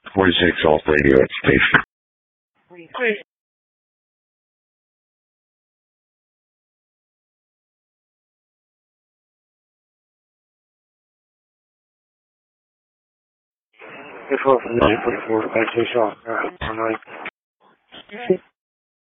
46 off radio station. Before from 944 back to shop.